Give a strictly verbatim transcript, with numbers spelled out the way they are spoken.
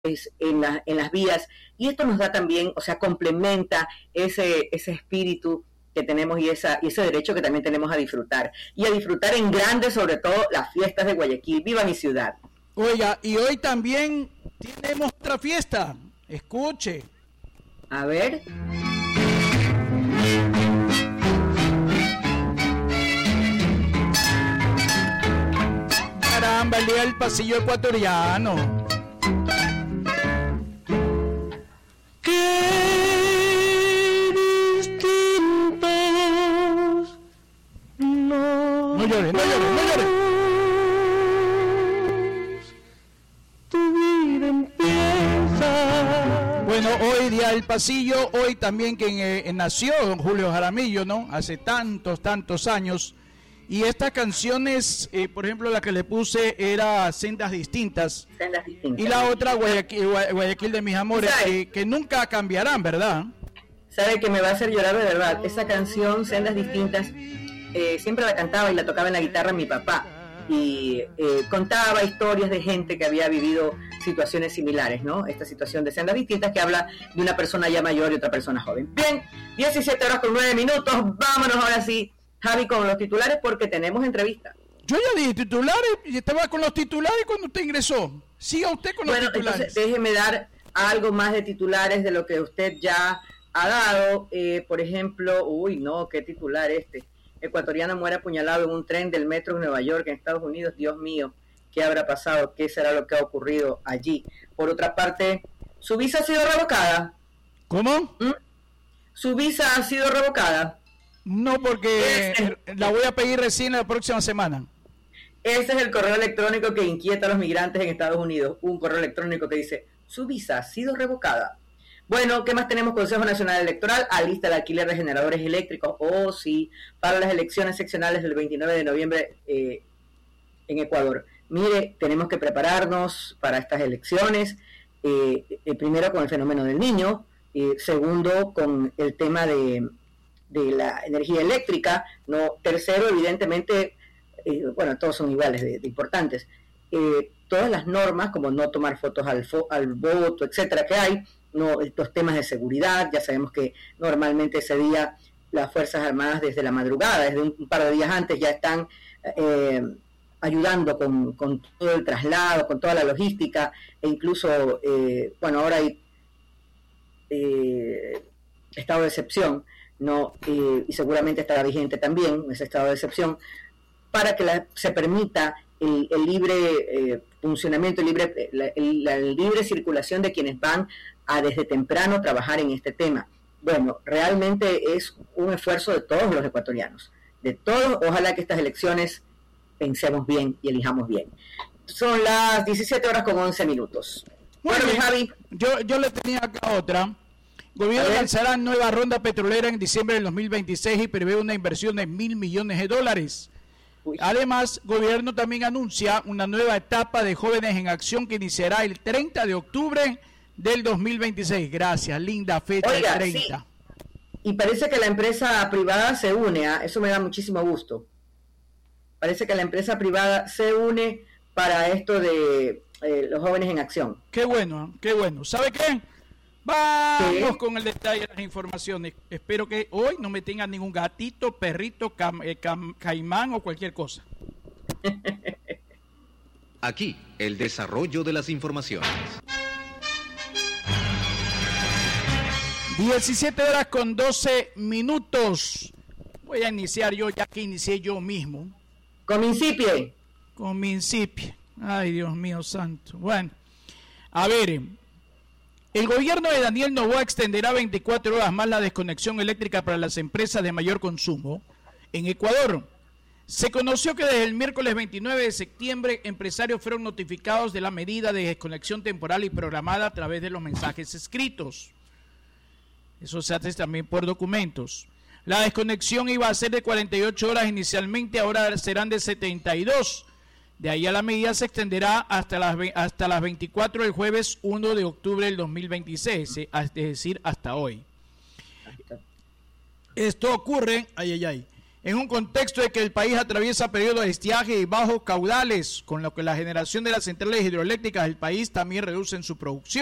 en, la, en las vías, y esto nos da también, o sea, complementa ese, ese espíritu que tenemos y, esa, y ese derecho que también tenemos a disfrutar, y a disfrutar en grande, sobre todo las fiestas de Guayaquil. ¡Viva mi ciudad! Oiga, y hoy también tenemos otra fiesta, escuche. A ver. Caramba, el día del pasillo ecuatoriano. Qué distintos. No, no llores, no llores, no llores. Tu vida empieza. Bueno, hoy día del pasillo, hoy también que eh, nació don Julio Jaramillo, ¿no? Hace tantos, tantos años. Y estas canciones, eh, por ejemplo, la que le puse era Sendas Distintas. Sendas Distintas. Y la otra, Guayaquil, Guayaquil de mis amores, que, que nunca cambiarán, ¿verdad? Sabe que me va a hacer llorar de verdad. Esa canción, Sendas Distintas, eh, siempre la cantaba y la tocaba en la guitarra mi papá. Y eh, contaba historias de gente que había vivido situaciones similares, ¿no? Esta situación de Sendas Distintas que habla de una persona ya mayor y otra persona joven. Bien, diecisiete horas con nueve minutos, vámonos ahora sí, Javi, con los titulares, porque tenemos entrevista. Yo ya dije titulares, y estaba con los titulares cuando usted ingresó. Siga usted con los bueno, titulares. Bueno, entonces déjeme dar algo más de titulares de lo que usted ya ha dado. Eh, por ejemplo, uy, no, qué titular este. Ecuatoriano muere apuñalado en un tren del metro de Nueva York, en Estados Unidos. Dios mío, ¿qué habrá pasado? ¿Qué será lo que ha ocurrido allí? Por otra parte, ¿su visa ha sido revocada? ¿Cómo? ¿Mm? ¿Su visa ha sido revocada? No, porque Ese, la voy a pedir recién la próxima semana. Ese es el correo electrónico que inquieta a los migrantes en Estados Unidos. Un correo electrónico que dice, su visa ha sido revocada. Bueno, ¿qué más tenemos? Consejo Nacional Electoral, alista de alquiler de generadores eléctricos, oh sí, para las elecciones seccionales del veintinueve de noviembre eh, en Ecuador. Mire, tenemos que prepararnos para estas elecciones, eh, eh, primero con el fenómeno del Niño, eh, segundo con el tema de... de la energía eléctrica, no, tercero, evidentemente, eh, bueno, todos son iguales de, de importantes, eh, todas las normas, como no tomar fotos al, fo al voto, etcétera, que hay, no, estos temas de seguridad, ya sabemos que normalmente ese día las Fuerzas Armadas desde la madrugada, desde un, un par de días antes, ya están eh, ayudando con, con todo el traslado, con toda la logística, e incluso, eh, bueno, ahora hay eh, estado de excepción, no eh, y seguramente estará vigente también ese estado de excepción para que la, se permita el, el libre eh, funcionamiento, el libre, la, el, la libre circulación de quienes van a desde temprano trabajar en este tema. Bueno, realmente es un esfuerzo de todos los ecuatorianos, de todos. Ojalá que estas elecciones pensemos bien y elijamos bien. Son las diecisiete horas con once minutos. Bueno, bueno Javi, yo, yo le tenía acá otra. Gobierno lanzará nueva ronda petrolera en diciembre del dos mil veintiséis y prevé una inversión de mil millones de dólares. Uy. Además, gobierno también anuncia una nueva etapa de Jóvenes en Acción que iniciará el treinta de octubre del dos mil veintiséis. Gracias, linda fecha. Oiga, treinta. Sí. Y parece que la empresa privada se une, ¿eh? Eso me da muchísimo gusto. Parece que la empresa privada se une para esto de eh, los Jóvenes en Acción. Qué bueno, qué bueno. ¿Sabe qué? Vamos ¿Sí? con el detalle de las informaciones. Espero que hoy no me tengan ningún gatito, perrito, cam, eh, cam, caimán o cualquier cosa. Aquí, el desarrollo de las informaciones. diecisiete horas con doce minutos. Voy a iniciar yo, ya que inicié yo mismo. Comincipie. Comincipie. Ay, Dios mío santo. Bueno, a ver... El gobierno de Daniel Noboa extenderá veinticuatro horas más la desconexión eléctrica para las empresas de mayor consumo en Ecuador. Se conoció que desde el miércoles veintinueve de septiembre empresarios fueron notificados de la medida de desconexión temporal y programada a través de los mensajes escritos. Eso se hace también por documentos. La desconexión iba a ser de cuarenta y ocho horas inicialmente, ahora serán de setenta y dos. De ahí a la medida se extenderá hasta las, hasta las veinticuatro del jueves uno de octubre del dos mil veintiséis, es decir, hasta hoy. Esto ocurre, ay, ay, ay, en un contexto de que el país atraviesa periodos de estiaje y bajos caudales, con lo que la generación de las centrales hidroeléctricas del país también reducen su producción.